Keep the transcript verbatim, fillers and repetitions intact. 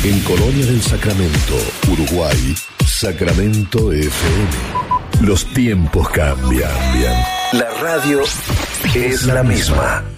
En Colonia del Sacramento, Uruguay, Sacramento F M. Los tiempos cambian. La radio es la misma.